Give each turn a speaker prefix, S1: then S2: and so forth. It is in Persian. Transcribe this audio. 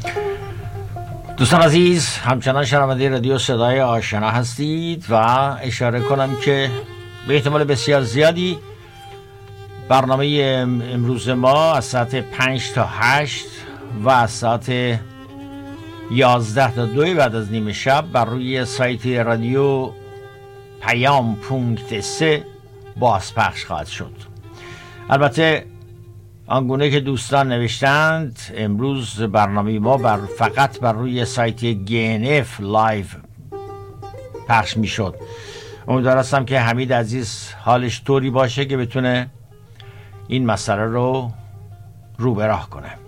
S1: دوستان عزیز، همچنان شنونده رادیو صدای آشنا هستید و اشاره کنم که به احتمال بسیار زیادی برنامه امروز ما از ساعت 5 تا 8 و از ساعت 11 تا 2 بعد از نیمه شب بر روی سایت رادیو پیام.3 بازپخش خواهد شد. البته آنگونه که دوستان نوشتند امروز برنامه ما فقط بر روی سایت GNF لایو پخش می شد. امیدوار هستم که حمید عزیز حالش طوری باشه که بتونه این مسئله رو به راه کنه.